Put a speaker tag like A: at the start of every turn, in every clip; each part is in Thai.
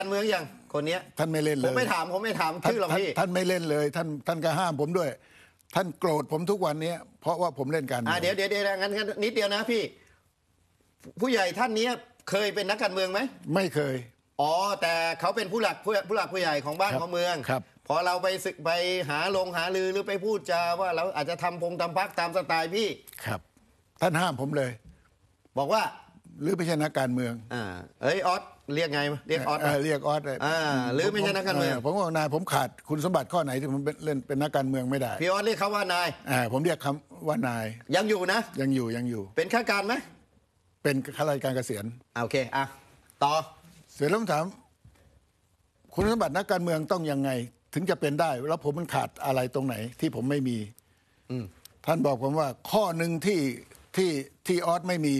A: การเมืองอย่างคนนี้
B: ท่านไม่เล่นเลย
A: ผมไม่ถามชื่อหรอกพี่
B: ท่านไม่เล่นเลยท่านก็ห้ามผมด้วยท่านโกรธผมทุกวันนี้เพราะว่าผมเล่นการเมือง
A: เดี๋ยวงั้นนิดเดียวนะพี่ผู้ใหญ่ท่านนี้เคยเป็นนักการเมืองไหม
B: ไม่เคย
A: แต่เขาเป็นผู้หลักผู้ใหญ่ของบ้านของเมือง
B: ครับ
A: พอเราไปหาลือหรือไปพูดจาว่าเราอาจจะทำพรรคตามสไตล์พี่
B: ครับท่านห้ามผมเลย
A: บอกว่า
B: หรือไม่ใช่นักการเมือง
A: ออสเรียกไงเรียกออส
B: เรียกออส
A: หรือไม่ใช่นักการเมือง
B: ผมว่านายผมขาดคุณสมบัติข้อไหนที่ผมเล่นเป็นนักการเมืองไม่ได้
A: พี่ออสเรียกเขาว่านาย
B: ผมเรียกคำว่านาย
A: ยังอยู่นะ
B: ยังอยู่
A: เป็นข้าการไหม
B: เป็นข้าราชการเกษียณ
A: โอเคต่อ
B: เสร็จแล้วผมถามคุณสมบัตินักการเมืองต้องยังไงถึงจะเป็นได้แล้วผมมันขาดอะไรตรงไหนที่ผมไม่มีท่านบอกผมว่าข้อหนึ่งที่ออสไม่มี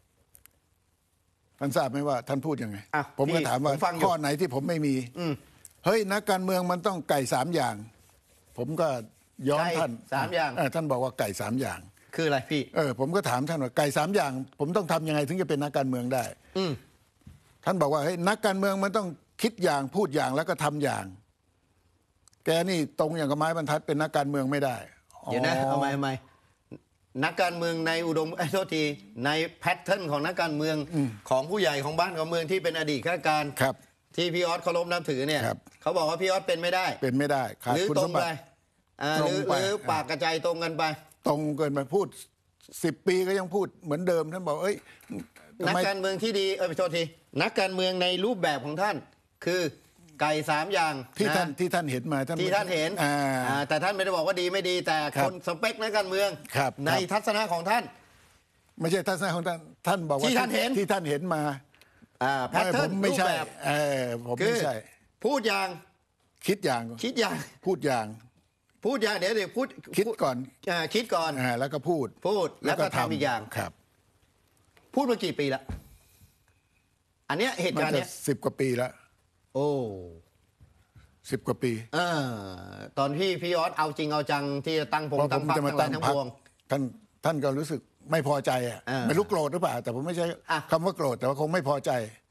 B: ท่านทราบไหมว่าท่านพูดยังไงผมก็ถามว่าข้อไหนที่ผมไม่มีเฮ้ยนักการเมืองมันต้องไก่3 อย่างผมก็ย้อนท่าน
A: 3 อย่าง
B: ท่านบอกว่าไก่3 อย่าง
A: คืออะไรพี่
B: ผมก็ถามท่านว่าไก่3 อย่างผมต้องทำยังไงถึงจะเป็นนักการเมืองได้ท่านบอกว่าเฮ้ยนักการเมืองมันต้องคิดอย่างพูดอย่างแล้วก็ทำอย่างแกนี่ตรงอย่างกับไม้บรรทัดเป็นนักการเมืองไม่ได้
A: เดี๋ยวนะเอาใหม่นักการเมืองในอุดมโทษทีในแพทเทิร์นของนักการเมืองของผู้ใหญ่ของบ้านของเมืองที่เป็นอดีตข้าราชการที่พี่ออสเคารพนับถือเนี่ยเขาบอกว่าพี่ออสเป็นไม่ได้
B: ขาดคุณสมบัติ
A: หรือปากกระจายตรงกันไป
B: ตรงเกินไปพูด10 ปีก็ยังพูดเหมือนเดิมท่านบอก
A: นักการเมืองที่ดีโทษทีนักการเมืองในรูปแบบของท่านคือไก่3 อย่าง
B: ที่ท่านเห็นมา
A: ที่ท่านเห็นแต่ท่านไม่ได้บอกว่าดีไม่ดีแต่คนสเปคนักการเมืองในทัศนะของท่าน
B: ไม่ใช่ทัศนะของท่านบอกว่าที่ท่านเห็นมา
A: แพทเทิร์น
B: ไม่ใช่ผมไม่ใช่
A: พูดอย่าง
B: คิดอย่างพูดอย่าง
A: เดี๋ยวพูด
B: คิดก่อนแล้วก็พูด
A: แล้วก็ทำอีกอย่าง
B: ครับ
A: พูดมากี่ปีละอันเนี้ยเหตุการณ์เนี้ย
B: 10 กว่าปีแล้ว
A: โอ้
B: 10 กว่าปี
A: ตอนที่พี่ออสเอาจริงเอาจังที่จะตั้งพรรคทั้งปวง
B: ท่านก็รู้สึกไม่พอใจไม่รู้โกรธหรือเปล่าแต่ผมไม่ใช่คำว่าโกรธแต่ว่าคงไม่พอใจ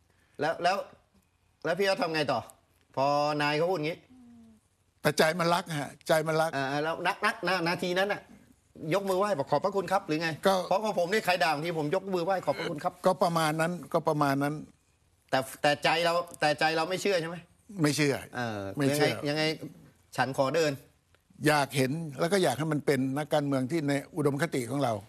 A: แล้วพี่ออสทำไงต่อพอนายเขาพูดงี้
B: แต่ใจมันรักใจมันรัก
A: แล้วนาทีนั้นยกมือไหว้บอกขอบพระคุณครับหรือไงเพราะผมนี่ใครด่าบางทีผมยกมือไหว้ขอบพระคุณครับ
B: ก็ประมาณนั้น
A: แต่ใจเราไม่เชื่อใช่ไหม
B: ไม่เชื่อ
A: ยังไงฉันขอเดิน
B: อยากเห็นแล้วก็อยากให้มันเป็นนักการเมืองที่ในอุดมคติของเรา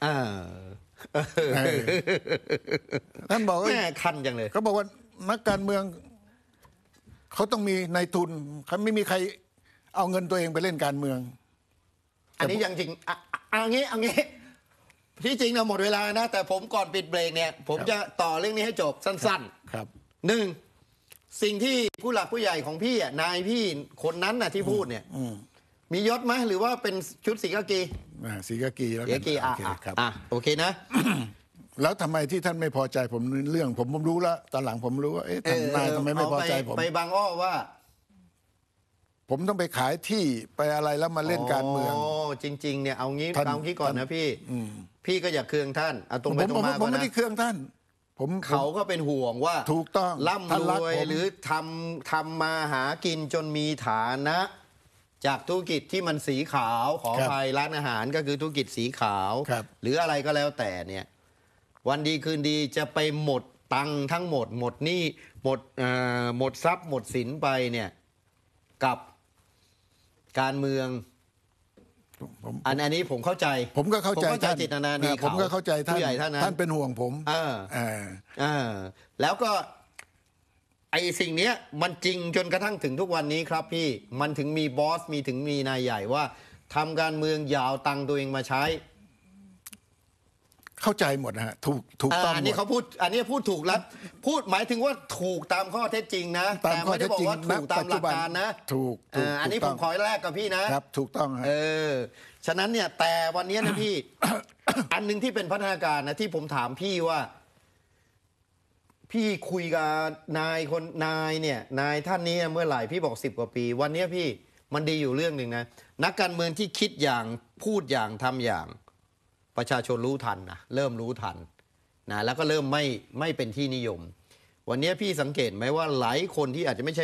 B: ท่านบอกว่า
A: คันจังเลย
B: เขาบอกว่านักการเมืองเขาต้องมีนายทุนเขาไม่มีใครเอาเงินตัวเองไปเล่นการเมือง
A: อันนี้ยังจริงเอางี้ที่จริงเราหมดเวลานะแต่ผมก่อนปิดเบรกเนี่ยผมจะต่อเรื่องนี้ให้จบสั้น
B: ๆครับ
A: 1สิ่งที่ผู้หลักผู้ใหญ่ของพี่นายพี่คนนั้นที่พูดเนี่ยมียศไหมหรือว่าเป็นชุดสีกากี
B: สีกากีแล้ว
A: ครับโอเคนะ
B: แล้วทำไมที่ท่านไม่พอใจผมเรื่องผมรู้แล้วตอนหลังผมรู้ว่าท่านนายทำไมไม่พอใจผม
A: ไปบางอ้อว่า
B: ผมต้องไปขายที่ไปอะไรแล้วมาเล่นการเมือง
A: จริงๆเนี่ยเอางี้ก่อนนะพี่ก็อย่าเคืองท่านเอาตรงไปตรงมา
B: ผมไม่ได้เคืองท่าน
A: เขาก็เป็นห่วงว่า
B: ถูกต้อง
A: ร่ำรวยหรือทำมาหากินจนมีฐานะจากธุรกิจที่มันสีขาวขออภัยร้านอาหารก็คือธุรกิจสีขาวหรืออะไรก็แล้วแต่เนี่ยวันดีคืนดีจะไปหมดตังค์ทั้งหมดหมดหนี้หมดทรัพย์หมดสินไปเนี่ยกับการเมืองอันนี้ผมเข้าใจ
B: ผมก็เข้าใจ
A: จิตนาดี
B: ผมก็เข้าใจท่านเป็นห่วงผม
A: แล้วก็ไอ้สิ่งเนี้ยมันจริงจนกระทั่งถึงทุกวันนี้ครับพี่มันถึงมีบอสถึงมีนายใหญ่ว่าทำการเมืองอย่าเอาตังค์ตัวเองมาใช้
B: เข้าใจหมดนะฮะถูกต้อง
A: อันนี้เขาพูดอันนี้พูดถูกแล้วพูดหมายถึงว่าถูกตามข้อเท็จจริงนะแต่ไม่ได้บอกว่าถูกตามหลักการนะ
B: ถูก
A: อันนี้ผมขอแรกกับพี่นะครับ
B: ถูกต้อง
A: ฉะนั้นเนี่ยแต่วันนี้นะพี่ อันนึงที่เป็นพัฒนาการนะที่ผมถามพี่ว่าพี่คุยกับนายเนี่ยนายท่านนี้เมื่อไหร่พี่บอก10 กว่าปีวันนี้พี่มันดีอยู่เรื่องหนึ่งนะนักการเมืองที่คิดอย่างพูดอย่างทำอย่างประชาชนรู้ทันนะเริ่มรู้ทันนะแล้วก็เริ่มไม่เป็นที่นิยมวันนี้พี่สังเกตไหมว่าหลายคนที่อาจจะไม่ใช่